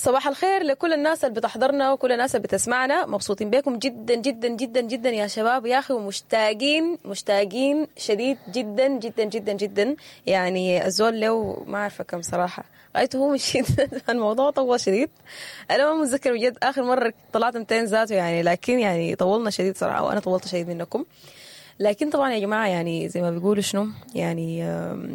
صباح الخير لكل الناس اللي بتحضرنا وكل الناس اللي بتسمعنا. مبسوطين بكم جدا جدا جدا جدا يا شباب يا أخي، ومشتاقين شديد جدا جدا جدا جدا. يعني الزول له ما عارفة كم صراحة غايته هو مش الموضوع طول شديد. أنا ما متذكر بجد آخر مرة طلعت 200 ذاته يعني، لكن يعني طولنا شديد صراحة، وأنا طولت شديد منكم. لكن طبعا يا جماعة يعني زي ما بيقولوا شنو يعني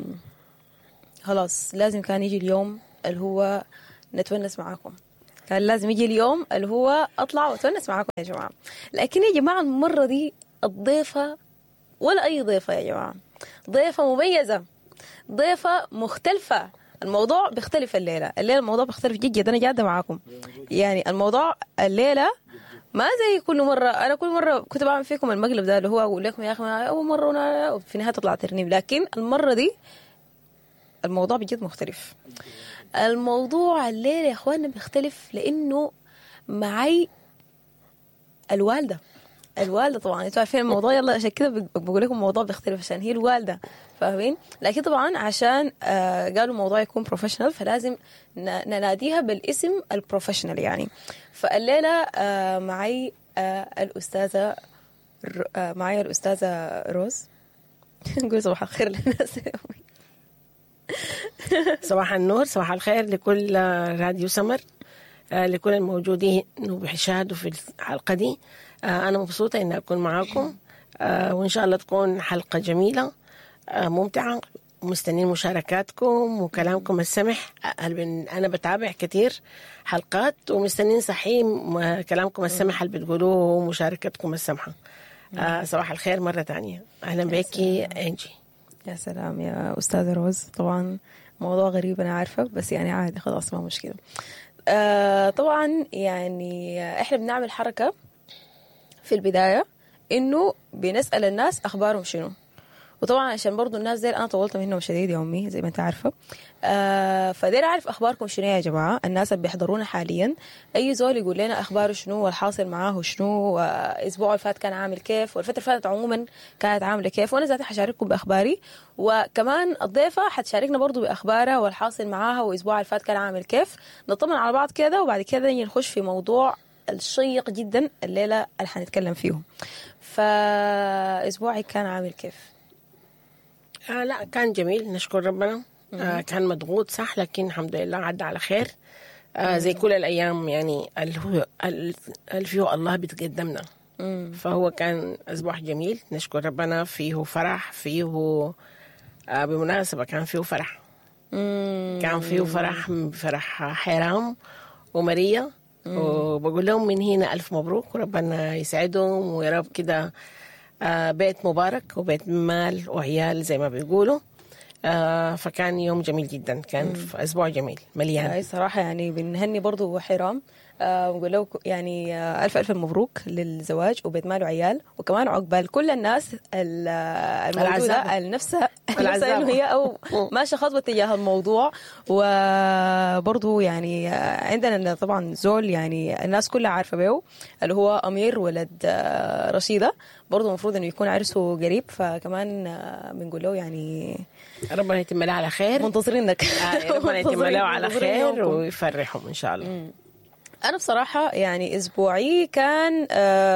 خلاص لازم كان يجي اليوم اللي هو نتونس معاكم. كان لازم يجي اليوم اللي هو أطلع وأتونس معاكم يا جماعة. لكن يا جماعة المرة دي الضيفة ولا أي ضيفة يا جماعة، ضيفة مميزة، ضيفة مختلفة. الموضوع بيختلف الليلة الموضوع بيختلف جدا. أنا جادة معاكم يعني الموضوع الليلة ما زي كل مرة. أنا كل مرة كنت بعمل فيكم المقلب ده اللي هو أقول لكم يا أخي أول مرة وفي النهاية تطلع ترنيم، لكن المرة دي الموضوع بجد مختلف. الموضوع الليلة يا أخواننا بيختلف لأنه معي الوالدة طبعا انتوا عارفين الموضوع، يلا عشان كده بقول لكم الموضوع بيختلف عشان هي الوالدة، فاهمين؟ لكن طبعا عشان قالوا الموضوع يكون بروفيشنال فلازم نناديها بالاسم البروفيشنال يعني. فالليلة معي الأستاذة روز. نقول صباح الخير للناس. صباح النور، صباح الخير لكل راديو سمر، لكل الموجودين وبيشاهدوا في الحلقة دي. أنا مبسوطة إن أكون معاكم، وإن شاء الله تكون حلقة جميلة ممتعة، ومستنين مشاركاتكم وكلامكم السمح. أنا بتابع كتير حلقات ومستنين صحيح كلامكم السمح اللي بتقولوه ومشاركتكم السمحة. صباح الخير مرة تانية، أهلا بيكي أنجي. يا سلام يا أستاذة روز. طبعا موضوع غريب أنا عارفة، بس يعني عادي خلاص ما مشكلة. طبعا يعني إحنا بنعمل حركة في البداية إنه بنسأل الناس أخبارهم شنو، وطبعا عشان برضو الناس دي أنا طولت منهم شديد يا أمي زي ما أنت عارفة. فدير أعرف أخباركم شنو يا جماعة، الناس اللي بيحضرونا حاليا. أي زول يقول لنا أخباره شنو والحاصل معاه شنو، الأسبوع اللي فات كان عامل كيف، والفترة اللي فاتت عموما كانت عاملة كيف. وأنا ذاتي حشارككم بأخباري، وكمان الضيفة حتشاركنا برضو بأخبارها والحاصل معاها والأسبوع اللي فات كان عامل كيف. نطمن على بعض كده، وبعد كده نخش في موضوع الشيق جدا الليلة اللي حنتكلم فيهم. فأسبوعي كان عامل كيف؟ لا كان جميل نشكر ربنا. كان مضغوط صح، لكن الحمد لله عدى على خير. زي كل الأيام يعني اللي فيه الله بتقدمنا. فهو كان أسبوع جميل نشكر ربنا، فيه فرح، فيه بمناسبة كان فيه فرح. كان فيه فرح حرام وماريا، وبقول لهم من هنا ألف مبروك وربنا يسعدهم ويا رب كده بيت مبارك وبيت مال وعيال زي ما بيقولوا. فكان يوم جميل جدا، كان في أسبوع جميل مليان. أي صراحة يعني بنهني برضو حرام، ونقول له يعني ألف مبروك للزواج وبيت مال وعيال، وكمان عقبال كل الناس الموجودة النفسها إنه هي أو ماشية خطوة تجاه الموضوع. وبرضو يعني عندنا طبعا زول يعني الناس كلها عارفة به اللي هو أمير ولد رشيدة، برضو المفروض إنه يكون عرسه قريب، فكمان بنقول له يعني ربنا يتم له على خير، منتظرينك. ربنا يتم له على خير ويفرحهم إن شاء الله. أنا بصراحة يعني أسبوعي كان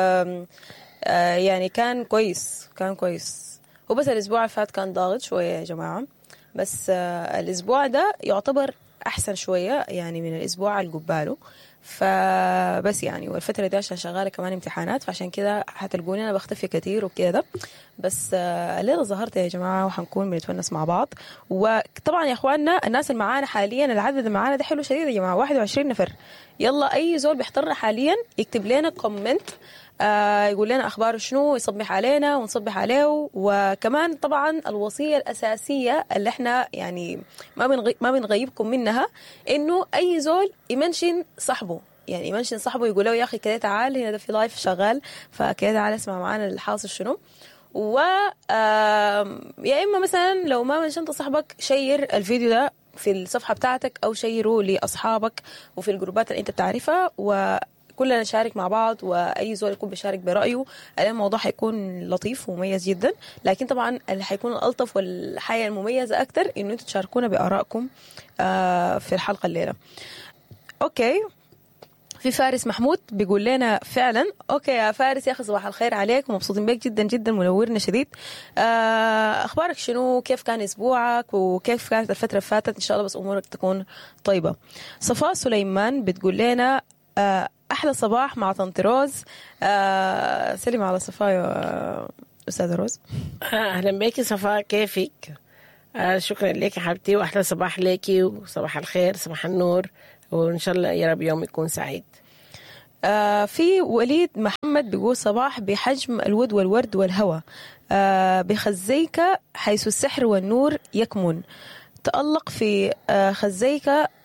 يعني كان كويس هو بس الأسبوع اللي فات كان ضاغط شوية يا جماعة، بس الأسبوع ده يعتبر أحسن شوية يعني من الأسبوع اللي قباله. فبس يعني والفترة دي عشان شغالة كمان امتحانات، فعشان كده هتلقوني أنا بختفي كتير وكده. بس الليلة ظهرت يا جماعة وحنكون بنتونس مع بعض. وطبعا يا أخواننا الناس اللي معانا حاليا، العدد اللي معانا ده حلو شديد يا جماعة، 21 نفر. يلا أي زول بيحضرنا حاليا يكتب لنا كومنت، يقول لنا أخباره شنو، يصبح علينا ونصبح عليه. وكمان طبعا الوصية الأساسية اللي احنا يعني ما بنغيبكم منها، إنه أي زول يمنشن صاحبه، يعني يمنشن صاحبه يقول له يا أخي كده تعال هنا ده في لايف شغال، فكده تعال اسمع معانا الحاصل شنو. و يا إما مثلا لو ما منشنت صاحبك شير الفيديو ده في الصفحة بتاعتك أو شيره لأصحابك وفي الجروبات اللي أنت بتعرفها، كلنا نشارك مع بعض، واي زول يكون بيشارك برايه. الموضوع حيكون لطيف ومميز جدا. لكن طبعا اللي حيكون الالطف والحاجه المميزه اكتر انه انتم تشاركونا بارائكم في الحلقه الليله. اوكي، في فارس محمود بيقول لنا فعلا. اوكي يا فارس يا اخي، صباح الخير عليك ومبسوطين بك جدا جدا، منورنا شديد. اخبارك شنو؟ كيف كان اسبوعك وكيف كانت الفتره اللي فاتت؟ ان شاء الله بس امورك تكون طيبه. صفاء سليمان بتقول لنا احلى صباح مع طنط روز. سلم على صفاء يا استاذه روز. اهلا بك صفاء، كيفك؟ شكرا لك يا حبيبتي، واحلى صباح ليكي وصباح الخير صباح النور، وإن شاء الله يا رب يوم يكون سعيد. في وليد محمد بيقول صباح بحجم الود والورد والهوى، بخزيك حيث السحر والنور يكمن، تألق في خزيك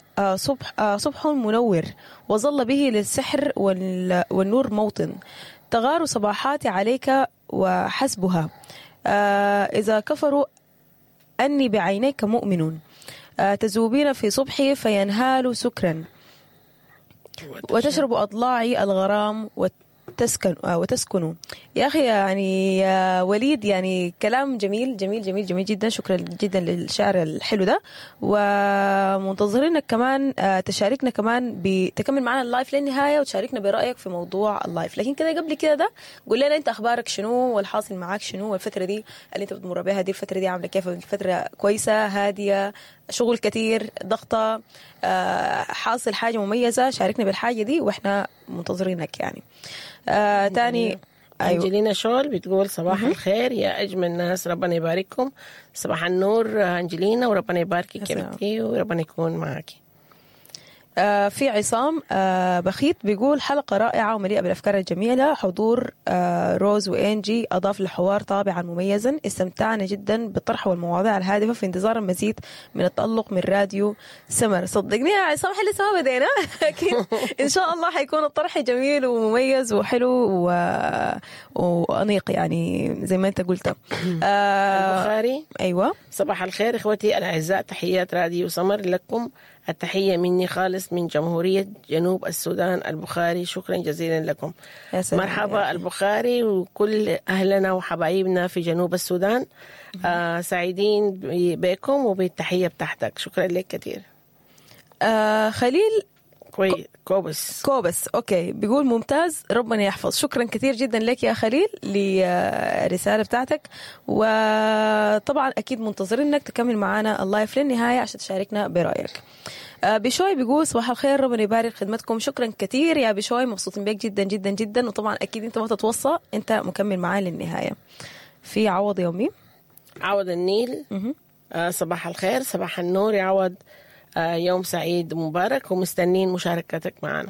صبح منور، وظل به للسحر والنور موطن، تغار صباحات عليك وحسبها، إذا كفروا أني بعينيك مؤمن، تذوبين في صبحي فينهال سكرا، وتشرب أضلاعي الغرام وتسكن. يا أخي يعني يا وليد، يعني كلام جميل جميل جميل جميل جدا. شكرا جدا للشعر الحلو ده، ومنتظرينك كمان تشاركنا كمان، تكمل معنا اللايف للنهاية وتشاركنا برأيك في موضوع اللايف. لكن كده قبل كده قول لنا أنت أخبارك شنو والحاصل معاك شنو، والفترة دي اللي أنت بتمر بها دي الفترة دي عاملة كيف؟ فترة كويسة هادية، شغل كتير، ضغطة، حاصل حاجة مميزة؟ شاركنا بالحاجة دي وإحنا منتظرينك يعني. تاني أنجلينا شول بتقول صباح الخير يا أجمل ناس، ربنا يبارككم. صباح النور أنجلينا، وربنا يباركك يا بنتي وربنا يكون معك. في عصام بخيت بيقول حلقة رائعة ومليئة بالأفكار الجميلة، حضور روز وإنجي أضاف للحوار طابعا مميزا، استمتعنا جدا بالطرح والمواضيع الهادفة، في انتظار المزيد من التألق من راديو سمر. صدقني يا عصام احنا لسه ما بدينا لكن إن شاء الله حيكون الطرح جميل ومميز وحلو وأنيق يعني زي ما أنت قلت. البخاري أيوة، صباح الخير إخوتي الأعزاء، تحيات راديو سمر لكم، التحية مني خالص من جمهورية جنوب السودان البخاري، شكرا جزيلا لكم. مرحبا البخاري وكل أهلنا وحبايبنا في جنوب السودان، سعيدين بكم وبالتحية بتاعتك، شكرا لك كثير. خليل كوبس اوكي بيقول ممتاز ربنا يحفظ، شكرا كثير جدا لك يا خليل للرسالة بتاعتك، وطبعا اكيد منتظرين انك تكمل معنا اللايف للنهاية عشان تشاركنا برأيك. بشوي بيقول صباح الخير ربنا يبارك خدمتكم، شكرا كثير يا بشوي، مبسوطين بك جدا جدا جدا، وطبعا اكيد انت ما تتوصى، انت مكمل معانا للنهاية. في عوض يومي، عوض النيل، صباح الخير صباح النور يا عوض، يوم سعيد مبارك ومستنين مشاركتك معنا.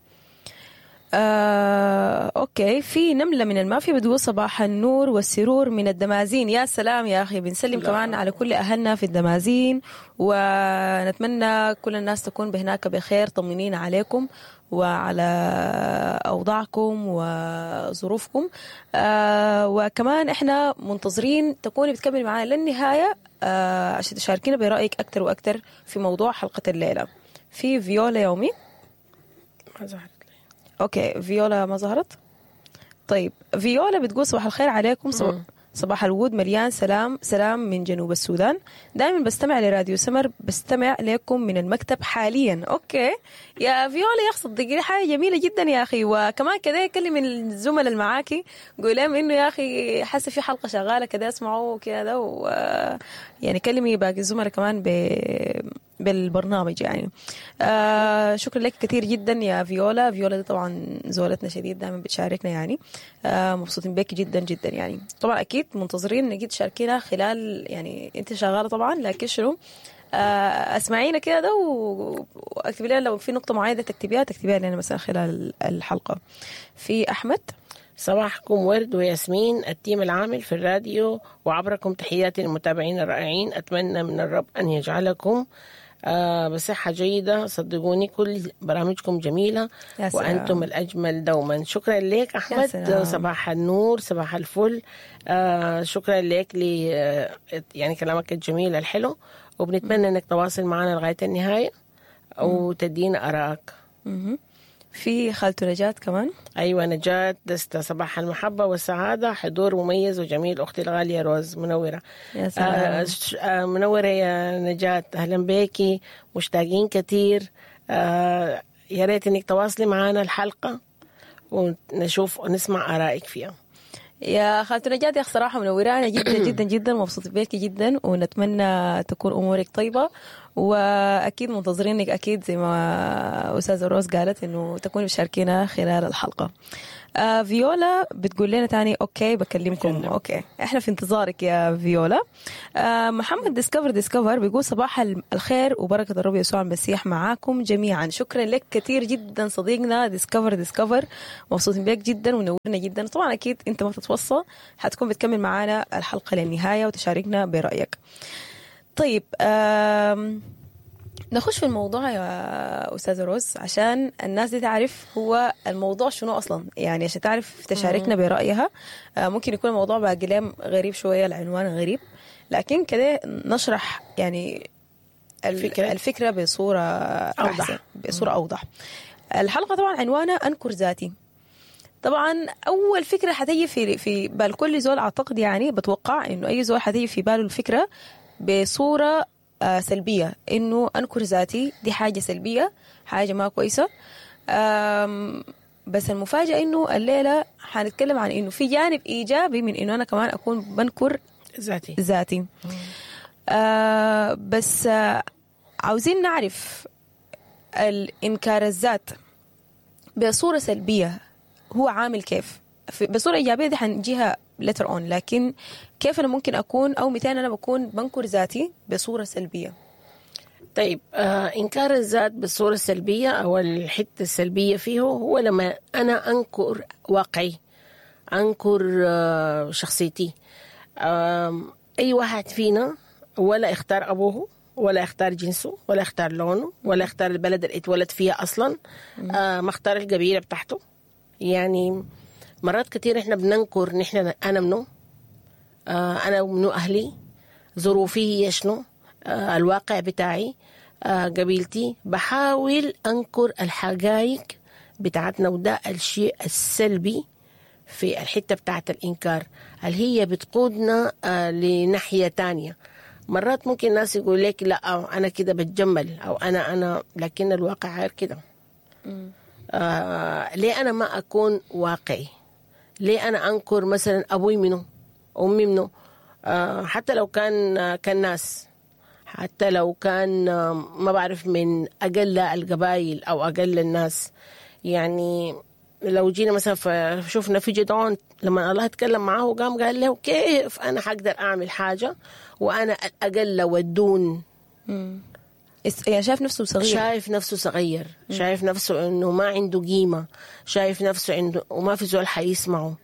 اوكي، في نملة من المافيا بتقول صباح النور والسرور من الدمازين. يا سلام يا اخي، بنسلم كمان على كل اهلنا في الدمازين، ونتمنى كل الناس تكون بهناك بخير، طمنين عليكم وعلى أوضاعكم وظروفكم. وكمان إحنا منتظرين تكوني بتكملي معنا للنهاية عشان تشاركينا برأيك أكتر وأكتر في موضوع حلقة الليلة. في فيولا يومي ما ظهرت لي. أوكي، فيولا ما ظهرت. طيب فيولا بتقول صباح الخير عليكم، صباح الود مليان سلام من جنوب السودان، دائما بستمع لراديو سمر، بستمع لكم من المكتب حاليا. اوكي يا فيولا يا اخي، صدقيني حاجه جميله جدا يا اخي، وكمان كده كلم الزملاء اللي معاكي قول لهم انه يا اخي حاسه في حلقه شغاله كده اسمعوا كده، و يعني كلمي باقي الزملاء كمان بالبرنامج يعني. شكرا لك كثير جدا يا فيولا. فيولا دي طبعا زولتنا شديد، دائما بتشاركنا يعني، مبسوطين بك جدا جدا يعني. طبعا اكيد منتظرين انك تشاركينا خلال يعني انت شغاله طبعا، لكن شنو اسمعينا كده واكتبي لنا لو في نقطه معينه تكتبيها لنا مثلا خلال الحلقه. في احمد صباحكم ورد وياسمين التيم العامل في الراديو وعبركم، تحياتي للمتابعين الرائعين، أتمنى من الرب أن يجعلكم بصحة جيدة، صدقوني كل برامجكم جميلة وأنتم الأجمل دوما. شكرا لك أحمد، صباح النور صباح الفل، شكرا لك يعني كلامك الجميل الحلو، وبنتمنى أنك تواصل معنا لغاية النهاية وتدينا أراك. في خالته نجاة كمان. أيوة نجاة دست صباح المحبة والسعادة، حضور مميز وجميل، أختي الغالية روز منورة. يا سلام. منورة يا نجاة، أهلا بيكي، مشتاقين كتير. يا ريت إنك تواصلي معنا الحلقة ونشوف ونسمع آرائك فيها. يا خالة نجاة، يا صراحة منورانا جدا جدا جدا، مبسوطة بيك جدا، ونتمنى تكون أمورك طيبة، وأكيد منتظرينك أكيد زي ما أستاذة روز قالت إنه تكوني مشاركينا خلال الحلقة. فيولا بتقول لنا تاني أوكي بكلمكم. أوكي إحنا في انتظارك يا فيولا. محمد ديسكفر بيقول صباح الخير وبركة الرب يسوع المسيح معاكم جميعا. شكرا لك كثير جدا صديقنا ديسكفر، مبسوطين بيك جدا ونورنا جدا. طبعا أكيد أنت ما تتوصى، حتكون بتكمل معانا الحلقة للنهاية وتشاركنا برأيك. طيب نخش في الموضوع يا أستاذة روز عشان الناس دي تعرف هو الموضوع شنو أصلا، يعني عشان تعرف تشاركنا برأيها. ممكن يكون الموضوع بقى كلام غريب شوية، العنوان غريب، لكن كده نشرح يعني الفكرة بصورة أوضح. بصورة أوضح. الحلقة طبعا عنوانها أنكر ذاتي. طبعا أول فكرة حتيجي في بال كل زول، أعتقد يعني بتوقع إنه أي زول حتيجي في باله الفكرة بصورة سلبية، إنه أنكر ذاتي دي حاجة سلبية، حاجة ما كويسة. بس المفاجأة إنه الليلة حنتكلم عن إنه في جانب إيجابي من إنه أنا كمان أكون بنكر ذاتي. بس عاوزين نعرف الإنكار الذات بصورة سلبية هو عامل كيف. بصورة إيجابية دي حنجيها later on، لكن كيف أنا ممكن أكون أو متى أنا بكون بنكر ذاتي بصورة سلبية؟ طيب إنكار الذات بصورة سلبية أو الحتة السلبية فيه هو لما أنا أنكر واقعي، أنكر شخصيتي. أي واحد فينا ولا اختار أبوه ولا اختار جنسه ولا اختار لونه ولا اختار البلد اللي اتولد فيها أصلا، ما اختار القبيلة بتاعته. يعني مرات كتير احنا بننكر نحن أنا منو، أنا ومنو أهلي، ظروفي هي شنو، الواقع بتاعي، قبيلتي. بحاول أنكر الحقائق بتاعتنا، وده الشيء السلبي في الحتة بتاعت الإنكار اللي هي بتقودنا لناحية تانية. مرات ممكن الناس يقول لك لا أنا كده بتجمل أو أنا لكن الواقع غير كده. ليه أنا ما أكون واقعي؟ ليه أنا أنكر مثلا أبوي منه، أمي منه، حتى لو كان ناس، حتى لو كان ما بعرف من أقل القبائل أو أقل الناس. يعني لو جينا مثلا شوفنا في جدعون لما الله اتكلم معه قال له كيف أنا حقدر أعمل حاجة وأنا الأقل والدون. يعني شايف نفسه صغير، شايف نفسه إنه ما عنده قيمة، شايف نفسه عنده وما في زول حيسمعه.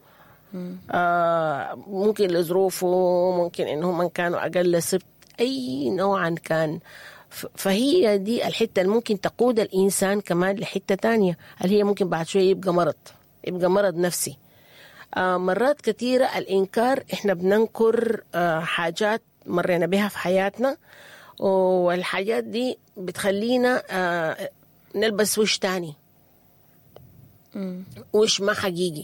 ممكن لظروفه، ممكن إنه من كانوا أقل سبت أي نوعا كان. فهي دي الحتة اللي ممكن تقود الإنسان كمان لحتة تانية اللي هي ممكن بعد شوية يبقى مرض نفسي. مرات كتيرة الإنكار إحنا بننكر حاجات مرينا بها في حياتنا، والحاجات دي بتخلينا نلبس وش تاني، وش ما حقيقي.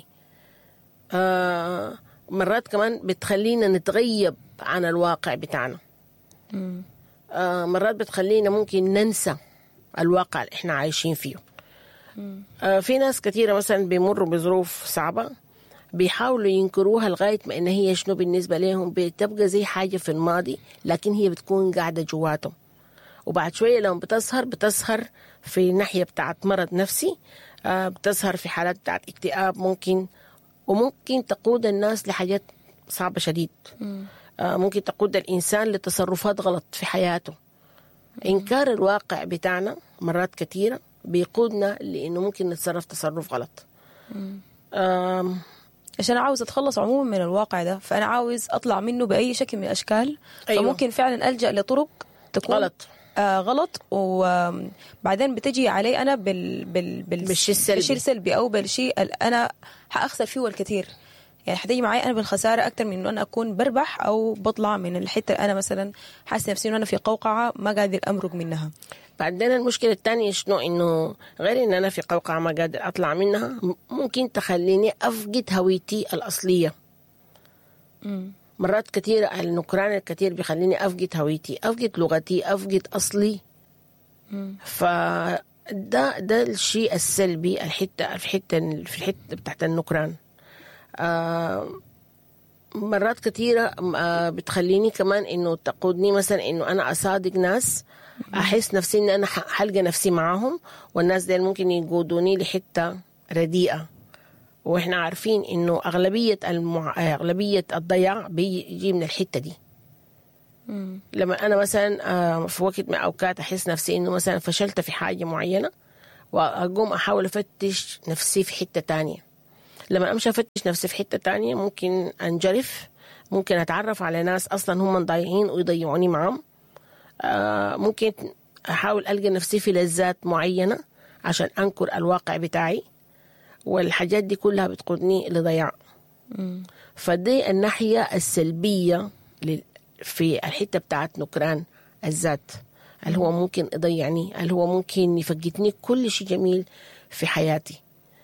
مرات كمان بتخلينا نتغيب عن الواقع بتاعنا. مرات بتخلينا ممكن ننسى الواقع اللي احنا عايشين فيه. في ناس كتيرة مثلا بيمروا بظروف صعبة بيحاولوا ينكروها لغاية ما إن هي شنو بالنسبة لهم بتبقى زي حاجة في الماضي، لكن هي بتكون قاعدة جواتهم. وبعد شوية لو بتظهر في ناحية بتاعت مرض نفسي، بتظهر في حالات بتاعت اكتئاب وممكن تقود الناس لحاجات صعبة شديد. ممكن تقود الإنسان لتصرفات غلط في حياته. إنكار الواقع بتاعنا مرات كتيرة بيقودنا لأنه ممكن نتصرف تصرف غلط. عشان عاوز أتخلص عموما من الواقع ده، فأنا عاوز أطلع منه بأي شكل من الأشكال. أيوة. فممكن فعلا ألجأ لطرق تكون غلط، وبعدين بتجي علي أنا بالشيء السلبي أو بالشيء أنا حأخسر فيه الكثير. يعني حتيجي معي أنا بالخسارة أكتر من إنه أنا أكون بربح أو بطلع من الحتة أنا مثلا حاسة نفسي إنه أنا في قوقعة ما قادر أمرق منها. بعدين المشكلة الثانية شنو، إنه غير إن أنا في قوقعة ما قادر أطلع منها، ممكن تخليني أفقد هويتي الأصلية. مرات كثيرة النكران الكثير بيخليني أفقد هويتي، أفقد لغتي، أفقد أصلي. ده الشيء السلبي، في الحته بتاعت النكران. مرات كثيرة بتخليني كمان إنه تقودني مثلا إنه أنا أصادق ناس أحس نفسي إن أنا حلقة نفسي معاهم، والناس دي ممكن يقودوني لحتة رديئة. وإحنا عارفين إنه أغلبية الضياع بيجي من الحتة دي. لما أنا مثلا في وقت من الأوقات أحس نفسي إنه مثلا فشلت في حاجة معينة، وأقوم أحاول أفتش نفسي في حتة تانية. لما أمشي أفتش نفسي في حتة تانية ممكن أنجرف، ممكن أتعرف على ناس أصلا هم ضايعين ويضيعوني معهم. ممكن أحاول ألقى نفسي في لذات معينة عشان أنكر الواقع بتاعي، والحاجات دي كلها بتقودني لضياع. فدي الناحية السلبية في الحتة بتاعت نكران الذات، اللي هو ممكن يضيعني، اللي هو ممكن يفقدني كل شيء جميل في حياتي،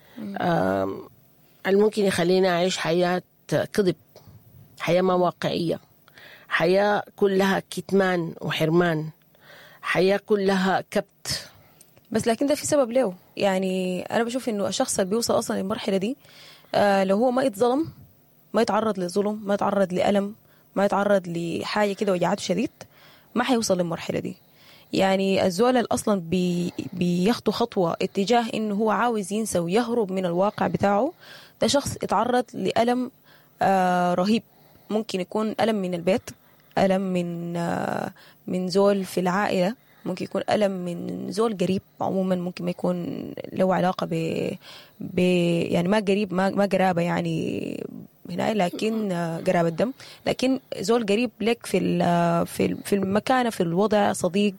اللي ممكن يخليني أعيش حياة كذب، حياة ما واقعية، حياة كلها كتمان وحرمان، حياة كلها كبت. بس لكن ده في سبب له. يعني أنا بشوف إنه الشخص اللي بيوصل أصلا للمرحلة دي لو هو ما يتظلم، ما يتعرض لظلم، ما يتعرض لألم، ما يتعرض لحاجة كده وجعته شديد، ما حيوصل للمرحلة دي. يعني الزول اللي أصلا بيخطو خطوة اتجاه إنه هو عاوز ينسى ويهرب من الواقع بتاعه، ده شخص اتعرض لألم رهيب. ممكن يكون ألم من البيت، ألم من زول في العائلة، ممكن يكون ألم من زول قريب عموما، ممكن ما يكون له علاقة يعني ما قريب، ما قرابة يعني هنا، لكن قرابة دم، لكن زول قريب لك في المكانة، في الوضع، صديق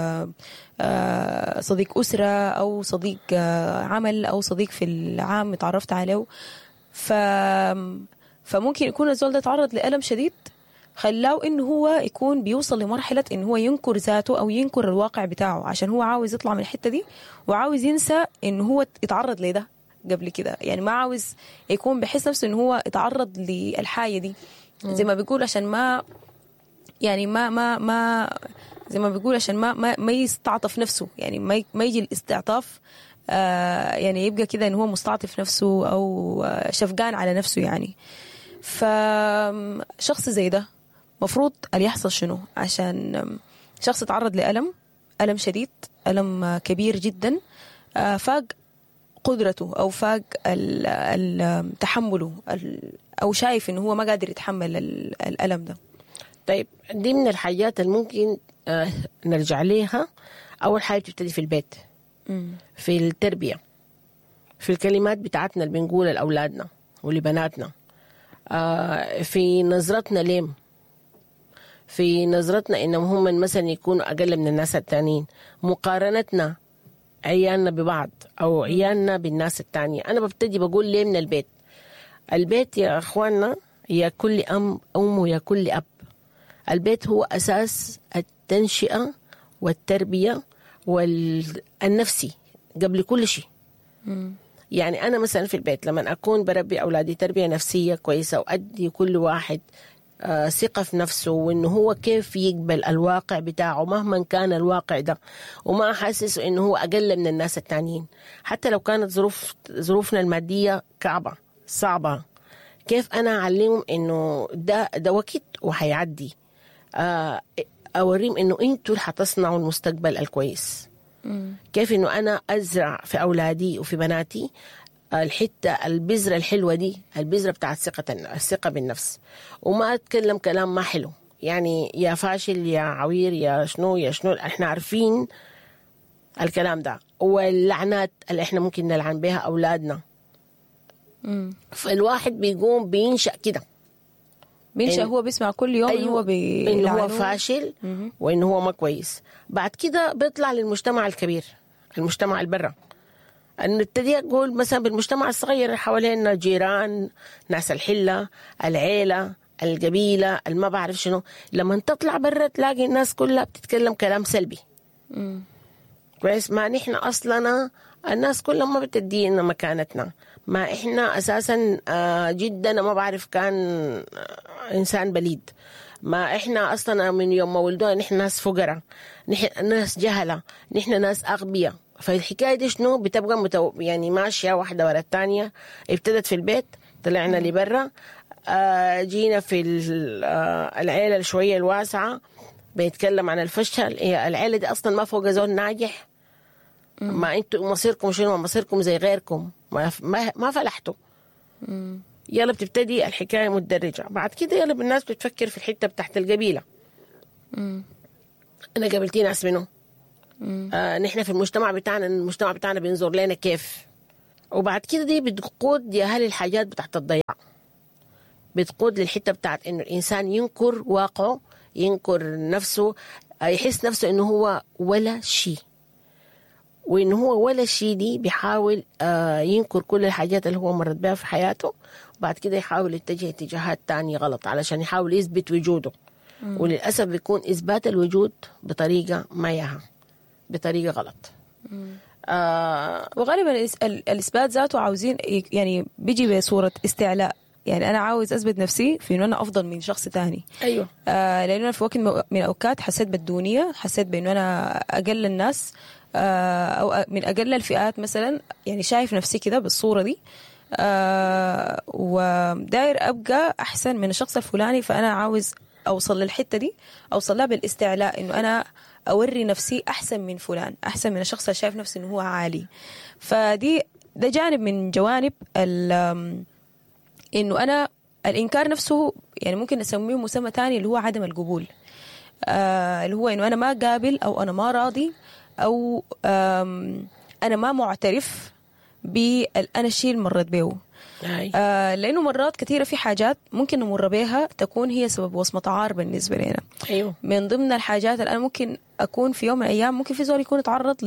صديق أسرة، أو صديق عمل، أو صديق في العام تعرفت عليه. فممكن يكون الزول ده تعرض لألم شديد خلاه إنه هو يكون بيوصل لمرحلة إنه هو ينكر ذاته أو ينكر الواقع بتاعه، عشان هو عاوز يطلع من الحتة دي وعاوز ينسى إنه هو يتعرض لده قبل كده. يعني ما عاوز يكون بحس نفسه إنه هو يتعرض للحاجة دي، زي ما بيقول عشان ما يعني ما زي ما بيقول عشان ما يستعطف نفسه، يعني ما يجي الاستعطاف يعني يبقى كده إنه هو مستعطف نفسه أو شفقان على نفسه يعني. فشخص زي ده مفروض اللي يحصل شنو عشان شخص يتعرض ألم شديد، ألم كبير جدا، فاق قدرته أو فاق تحمله، أو شايف إنه هو ما قادر يتحمل الألم ده. طيب دي من الحاجات اللي ممكن نرجع ليها. أول حاجة بتبتدي في البيت، في التربية، في الكلمات بتاعتنا اللي بنقولها لأولادنا ولبناتنا، في نظرتنا لهم، في نظرتنا إنهم هم مثلا يكونوا أقل من الناس التانيين، مقارنتنا عيالنا ببعض أو عيالنا بالناس التانية. أنا ببتدي بقول ليه من البيت. البيت يا أخواننا يا كل أم ويا كل أب، البيت هو أساس التنشئة والتربية والنفسي قبل كل شيء. يعني أنا مثلا في البيت لما أكون بربي أولادي تربية نفسية كويسة، وأدي كل واحد ثقة في نفسه، وإنه هو كيف يقبل الواقع بتاعه مهما كان الواقع ده، وما أحسس إنه هو أقل من الناس التانيين، حتى لو كانت ظروفنا المادية صعبة، كيف أنا أعلمهم إنه ده وقت وحيعدي، أوريهم إنه أنتوا اللي حتصنعوا المستقبل الكويس. كيف إنه أنا أزرع في أولادي وفي بناتي البذرة الحلوة دي، البذرة بتاعت الثقة بالنفس، وما أتكلم كلام ما حلو، يعني يا فاشل يا عوير يا شنو احنا عارفين الكلام ده، واللعنات اللي احنا ممكن نلعن بها أولادنا. فالواحد بيقوم بينشأ كده، هو بيسمع كل يوم أيوة إنه هو فاشل وإنه هو ما كويس. بعد كده بيطلع للمجتمع الكبير، المجتمع البرة، أن نبتدي أقول مثلا بالمجتمع الصغير حوالينا، جيران، ناس الحلة، العيلة، القبيلة، ما بعرف شنو. لما تطلع برا تلاقي الناس كلها بتتكلم كلام سلبي. كويس، ما نحن أصلنا الناس كلها ما بتدينا مكانتنا، ما إحنا أساسا جدا ما بعرف كان إنسان بليد، ما إحنا أصلا من يوم ما ولدونا نحن ناس فقراء، نحن ناس جهلة، نحن ناس أغبياء، فالحكاية دي شنو بتبقى يعني ماشية واحدة ورا الثانية. ابتدت في البيت، طلعنا لبرا، جينا في العيلة الشوية الواسعة بيتكلم عن الفشل. هي العيلة دي أصلا ما فوق زول ناجح، ما انتوا مصيركم شنو؟ مصيركم زي غيركم، ما فلحتوا. يلا بتبتدي الحكاية متدرجة. بعد كده يلا الناس بتفكر في الحتة بتاعت القبيلة. أنا قابلتي ناس منه، نحن في المجتمع بتاعنا بينظر لنا كيف. وبعد كده دي بتقود يا أهل الحاجات بتاعت الضياع، بتقود للحتة بتاعت إنه الإنسان ينكر واقعه، ينكر نفسه، يحس نفسه إنه هو ولا شيء، وإنه هو ولا شيء دي بيحاول ينكر كل الحاجات اللي هو مرت بها في حياته. وبعد كده يحاول يتجه اتجاهات تانية غلط علشان يحاول يثبت وجوده. وللأسف بيكون إثبات الوجود بطريقة ما ياها، بطريقة غلط. وغالبا الإثبات ذاته عاوزين يعني بيجي بصورة استعلاء. يعني أنا عاوز أثبت نفسي في إنه أنا أفضل من شخص تاني. أيوة. لأنه أنا في وقت من الأوقات حسيت بالدونية، حسيت بإنه أنا أقل الناس، أو من أقل الفئات مثلا. يعني شايف نفسي كده بالصورة دي، وداير أبقى أحسن من الشخص الفلاني. فأنا عاوز أوصل للحتة دي، أوصل لها بالاستعلاء، إنه أنا أوري نفسي أحسن من فلان، أحسن من الشخص اللي شايف نفسي إنه هو عالي. ده جانب من جوانب إنه أنا الإنكار نفسه، يعني ممكن نسميه مسمى تاني اللي هو عدم القبول، اللي هو إنه أنا ما قابل، أو أنا ما راضي، أو أنا ما معترف أنا الشيء اللي مرت به. لأنه مرات كثيرة في حاجات ممكن نمر بها تكون هي سبب وصمة عار بالنسبة لنا. أيوه. من ضمن الحاجات اللي أنا ممكن أكون في يوم من الأيام، ممكن في زول يكون يتعرض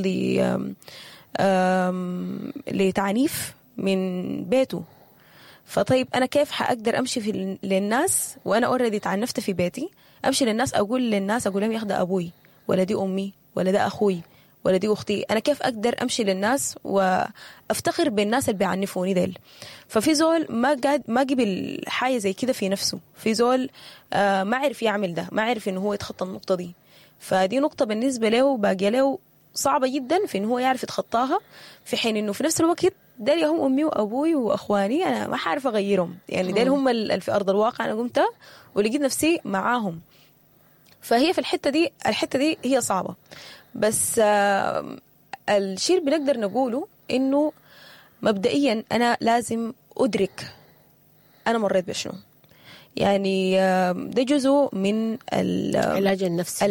لتعنيف من بيته. فطيب أنا كيف حأقدر أمشي للناس وأنا أوريدي تعنفت في بيتي؟ أمشي للناس أقول لهم ياخد أبوي، ولا دي أمي، ولا ده أخوي، ولا دي أختي. أنا كيف أقدر أمشي للناس وأفتخر بالناس اللي بيعنفوني ديل؟ ففي زول ما قبل حاجة زي كده في نفسه. في زول ما عرف يعمل ده، ما عرف إنه هو يتخطى النقطة دي. فدي نقطة بالنسبة له باقية له صعبة جدا في إنه هو يعرف يتخطاها، في حين إنه في نفس الوقت ديل هم أمي وأبوي وأخواني، أنا ما حعرف أغيرهم. يعني ديل هم اللي في أرض الواقع أنا قمت ولقيت نفسي معاهم. فهي في الحتة دي هي صعبة. بس الشيء اللي بنقدر نقوله إنه مبدئيا أنا لازم أدرك أنا مريت بشنو. يعني ده جزء من العلاج النفسي.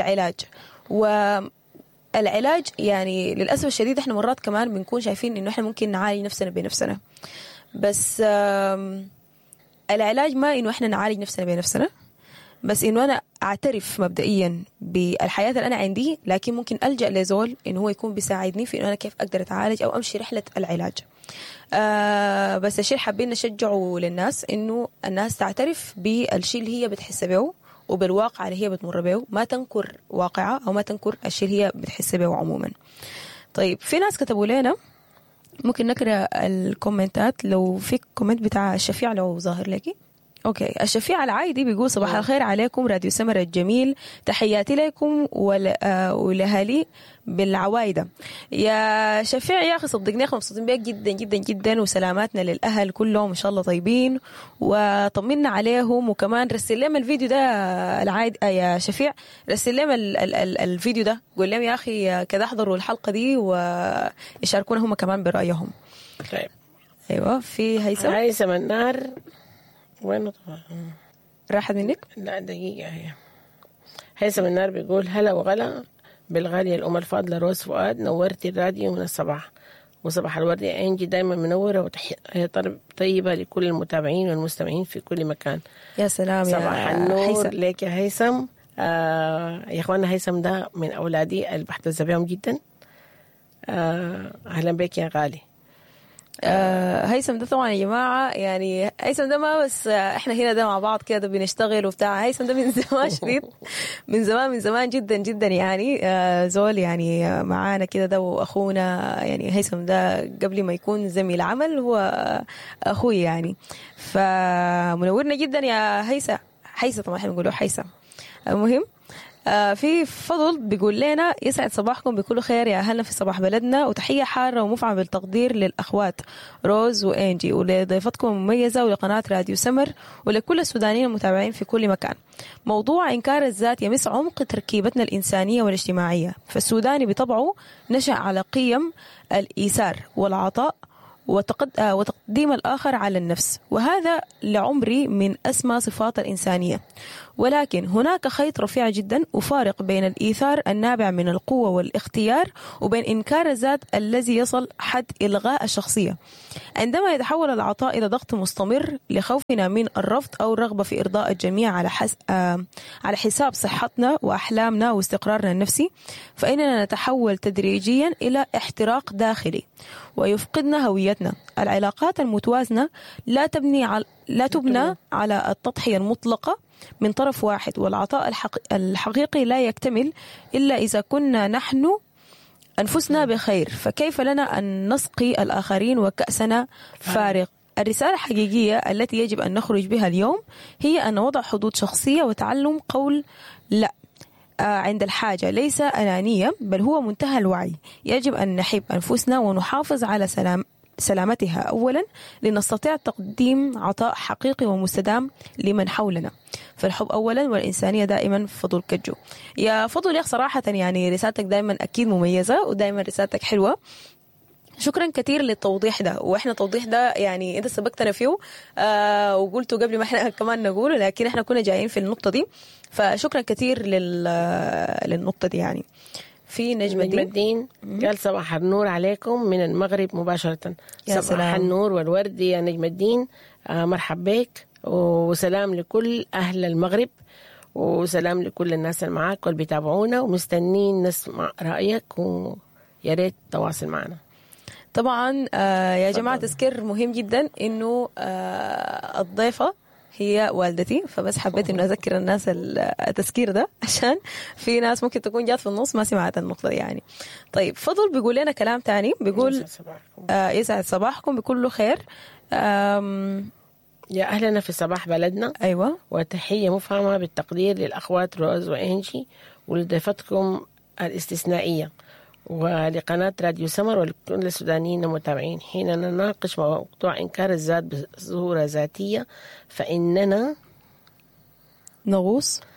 والعلاج يعني للأسف الشديد إحنا مرات كمان بنكون شايفين إنه إحنا ممكن نعالج نفسنا بنفسنا، بس العلاج ما إنه إحنا نعالج نفسنا بنفسنا، بس إنه أنا أعترف مبدئيا بالحياة اللي أنا عندي، لكن ممكن ألجأ لزول إنه هو يكون بيساعدني في إنه أنا كيف أقدر أتعالج أو أمشي رحلة العلاج. بس الشيء حابين نشجعه للناس إنه الناس تعترف بالشيء اللي هي بتحس به وبالواقع اللي هي بتمر به، ما تنكر واقعها أو ما تنكر الشيء اللي هي بتحس به عموما. طيب في ناس كتبوا لنا، ممكن نقرأ الكومنتات. لو في كومنت بتاع الشفيع لو ظاهر لكي. اوكي، الشفيع العايدي بيقول صباح الخير عليكم راديو سمر الجميل، تحياتي لكم ولهالي بالعوايدة. يا شفيع يا اخي صدقني احنا مبسوطين بيك جدا جدا جدا، وسلاماتنا للاهل كلهم ان شاء الله طيبين، وطمنا عليهم. وكمان رسل لهم الفيديو ده العايد يا شفيع، رسل لهم الفيديو ده، قول لهم يا اخي كذا احضروا الحلقة دي ويشاركونا هم كمان برأيهم. طيب ايوه، في هيثم النار وينه طبعا راحت منك؟ لا دقيقة. هي هيثم النار بيقول هلا وغلا بالغالية الأم الفاضلة روز فؤاد، نورتي الراديو من الصباح، وصباح الورد يا أنجي دايما منورة، وتحية طيبة لكل المتابعين والمستمعين في كل مكان. يا سلام، صباح النور لك يا هيثم. يا إخوانا هيثم ده من أولادي اللي بحتز بهم جدا. أهلا بك يا غالي. هيثم ده طبعا يا جماعة، يعني هيثم ده ما بس احنا هنا ده مع بعض كده بنشتغل وبتاع. هيثم ده من زمان شديد، من زمان جدا جدا، يعني زول يعني معانا كده ده، واخونا. يعني هيثم ده قبل ما يكون زميل عمل هو اخوي يعني، فمنورنا جدا يا هيثم طبعا احنا بنقوله هيثم. المهم في فضل بيقول لنا يسعد صباحكم بكل خير يا أهلنا في صباح بلدنا، وتحية حارة ومفعمة بالتقدير للأخوات روز وإنجي ولضيفتكم المميزة ولقناة راديو سمر ولكل السودانيين المتابعين في كل مكان. موضوع إنكار الذات يمس عمق تركيبتنا الإنسانية والاجتماعية، فالسوداني بطبعه نشأ على قيم الإيثار والعطاء وتقديم الآخر على النفس، وهذا لعمري من أسمى صفات الإنسانية. ولكن هناك خيط رفيع جدا وفارق بين الإيثار النابع من القوة والاختيار وبين إنكار الذات الذي يصل حد إلغاء الشخصية. عندما يتحول العطاء إلى ضغط مستمر لخوفنا من الرفض أو الرغبة في إرضاء الجميع على حساب صحتنا وأحلامنا واستقرارنا النفسي، فإننا نتحول تدريجيا إلى احتراق داخلي ويفقدنا هويتنا. العلاقات المتوازنة لا تبنى على التضحية المطلقة من طرف واحد، والعطاء الحقيقي لا يكتمل إلا إذا كنا نحن أنفسنا بخير، فكيف لنا أن نسقي الآخرين وكأسنا فارغ؟ الرسالة الحقيقية التي يجب أن نخرج بها اليوم هي أن وضع حدود شخصية وتعلم قول لا عند الحاجة، ليس أنانية بل هو منتهى الوعي. يجب أن نحب أنفسنا ونحافظ على سلامتها أولا لنستطيع تقديم عطاء حقيقي ومستدام لمن حولنا. فالحب أولا والإنسانية دائما. فضل كجو. يا فضل يا صراحة يعني رسالتك دائما أكيد مميزة ودائما رسالتك حلوة. شكرا كثير للتوضيح ده، واحنا التوضيح ده يعني انت سبقتنا فيه وقلته قبل ما احنا كمان نقوله، لكن احنا كنا جايين في النقطة دي، فشكرا كثير للنقطة دي. يعني في نجم الدين قال صباح النور عليكم من المغرب مباشرة. صباح سلام. النور والورد يا نجم الدين، مرحب بك وسلام لكل أهل المغرب وسلام لكل الناس اللي معاك واللي بيتابعونا ومستنين نسمع رأيك ويا ريت تواصل معنا. طبعا يا جماعة تذكير مهم جدا انه الضيفة هي والدتي، فبس حبيت انه اذكر الناس التذكير ده عشان في ناس ممكن تكون جات في النص ما سمعت النقطة دي يعني. طيب فضل بيقول لنا كلام تاني، بيقول يسعد صباحكم بكل خير. يا أهلنا في صباح بلدنا. أيوة. وتحية مفهمة بالتقدير للأخوات روز وإنجي ولضيفتكم الاستثنائية ولقناة راديو سمر ولكل السودانيين المتابعين. حين نناقش موضوع إنكار الذات بصورة ذاتية فإننا نغوص